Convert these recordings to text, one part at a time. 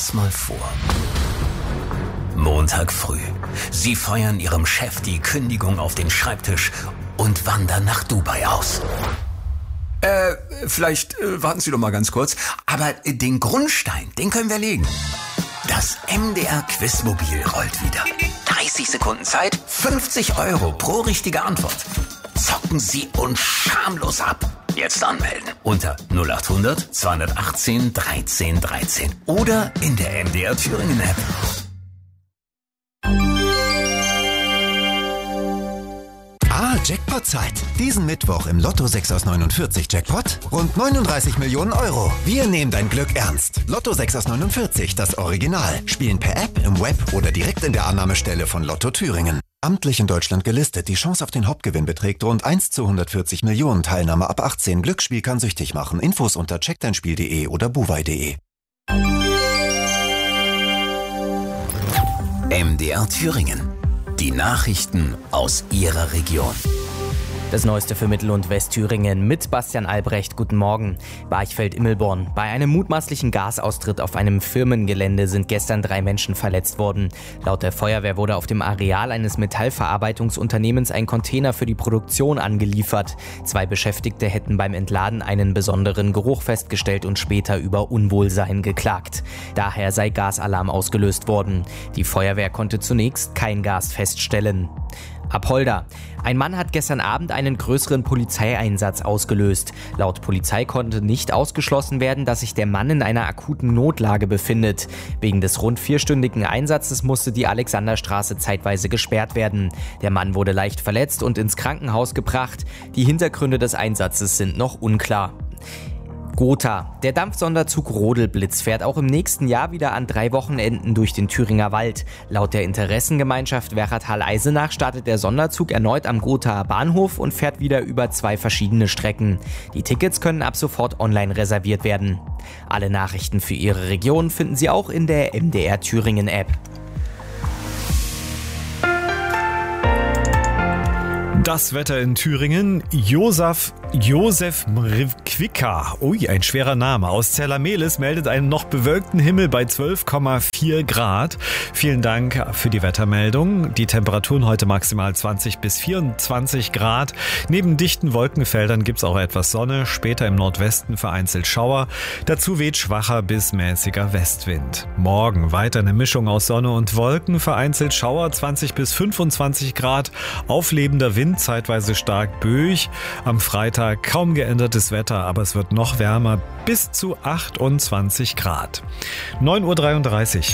Mal vor. Montag früh. Sie feuern Ihrem Chef die Kündigung auf den Schreibtisch und wandern nach Dubai aus. Vielleicht warten Sie doch mal ganz kurz. Aber den Grundstein, den können wir legen. Das MDR Quizmobil rollt wieder. 30 Sekunden Zeit, 50 € pro richtige Antwort. Zocken Sie uns schamlos ab. Jetzt anmelden unter 0800 218 13 13 oder in der MDR Thüringen App. Jackpot-Zeit. Diesen Mittwoch im Lotto 6 aus 49 Jackpot rund 39 Millionen €. Wir nehmen dein Glück ernst. Lotto 6 aus 49, das Original. Spielen per App, im Web oder direkt in der Annahmestelle von Lotto Thüringen. Amtlich in Deutschland gelistet. Die Chance auf den Hauptgewinn beträgt rund 1 zu 140 Millionen. Teilnahme ab 18. Glücksspiel kann süchtig machen. Infos unter checkdeinspiel.de oder buwei.de. MDR Thüringen. Die Nachrichten aus Ihrer Region. Das Neueste für Mittel- und Westthüringen mit Bastian Albrecht. Guten Morgen. Barchfeld-Immelborn. Bei einem mutmaßlichen Gasaustritt auf einem Firmengelände sind gestern 3 Menschen verletzt worden. Laut der Feuerwehr wurde auf dem Areal eines Metallverarbeitungsunternehmens ein Container für die Produktion angeliefert. 2 Beschäftigte hätten beim Entladen einen besonderen Geruch festgestellt und später über Unwohlsein geklagt. Daher sei Gasalarm ausgelöst worden. Die Feuerwehr konnte zunächst kein Gas feststellen. Apolda. Ein Mann hat gestern Abend einen größeren Polizeieinsatz ausgelöst. Laut Polizei konnte nicht ausgeschlossen werden, dass sich der Mann in einer akuten Notlage befindet. Wegen des rund 4-stündigen Einsatzes musste die Alexanderstraße zeitweise gesperrt werden. Der Mann wurde leicht verletzt und ins Krankenhaus gebracht. Die Hintergründe des Einsatzes sind noch unklar. Gotha. Der Dampfsonderzug Rodelblitz fährt auch im nächsten Jahr wieder an 3 Wochenenden durch den Thüringer Wald. Laut der Interessengemeinschaft Werratal-Eisenach startet der Sonderzug erneut am Gothaer Bahnhof und fährt wieder über 2 verschiedene Strecken. Die Tickets können ab sofort online reserviert werden. Alle Nachrichten für Ihre Region finden Sie auch in der MDR Thüringen App. Das Wetter in Thüringen. Josef Mrivkwika, ein schwerer Name, aus Zerlamelis meldet einen noch bewölkten Himmel bei 12,4 Grad. Vielen Dank für die Wettermeldung. Die Temperaturen heute maximal 20 bis 24 Grad. Neben dichten Wolkenfeldern gibt es auch etwas Sonne, später im Nordwesten vereinzelt Schauer. Dazu weht schwacher bis mäßiger Westwind. Morgen weiter eine Mischung aus Sonne und Wolken, vereinzelt Schauer, 20 bis 25 Grad, auflebender Wind, zeitweise stark böig. Am Freitag kaum geändertes Wetter, aber es wird noch wärmer, bis zu 28 Grad. 9:33 Uhr.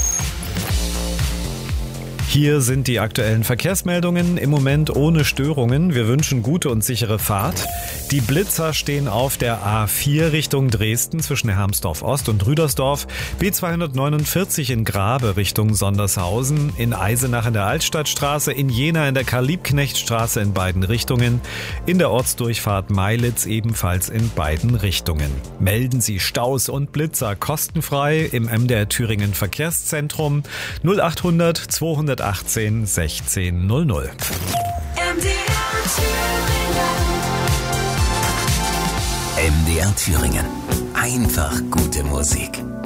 Hier sind die aktuellen Verkehrsmeldungen, im Moment ohne Störungen. Wir wünschen gute und sichere Fahrt. Die Blitzer stehen auf der A4 Richtung Dresden zwischen Hermsdorf Ost und Rüdersdorf, B249 in Grabe Richtung Sondershausen, in Eisenach in der Altstadtstraße, in Jena in der Karl-Liebknecht-Straße in beiden Richtungen, in der Ortsdurchfahrt Meilitz ebenfalls in beiden Richtungen. Melden Sie Staus und Blitzer kostenfrei im MDR Thüringen Verkehrszentrum 0800 218 1600. MDR Thüringen. Einfach gute Musik.